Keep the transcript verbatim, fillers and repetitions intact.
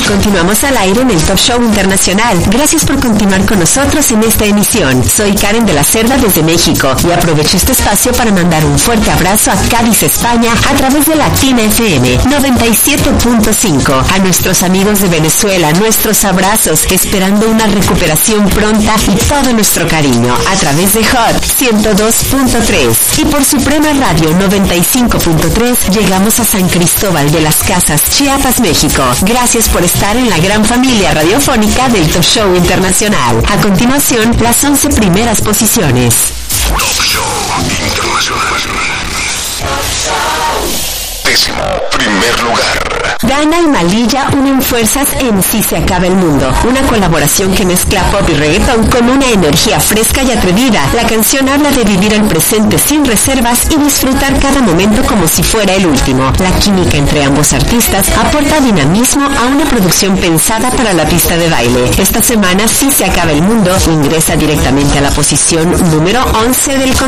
Continuamos al aire en el Top Show Internacional. Gracias por continuar con nosotros en esta emisión. Soy Karen de la Cerda desde México y aprovecho este espacio para mandar un fuerte abrazo a Cádiz, España, a través de Latina F M noventa y siete punto cinco. A nuestros amigos de Venezuela, nuestros abrazos, esperando una recuperación pronta y todo nuestro cariño a través de Hot ciento dos punto tres. Y por Suprema Radio noventa y cinco punto tres llegamos a San Cristóbal de las Casas, Chiapas, México. Gracias por estar en la gran familia radiofónica del Top Show Internacional. A continuación, las once primeras posiciones. Top Show Internacional. Décimo primer lugar. Dana y Malilla unen fuerzas en Si se acaba el mundo, una colaboración que mezcla pop y reggaetón con una energía fresca y atrevida. La canción habla de vivir el presente sin reservas y disfrutar cada momento como si fuera el último. La química entre ambos artistas aporta dinamismo a una producción pensada para la pista de baile. Esta semana Si se acaba el mundo ingresa directamente a la posición número once del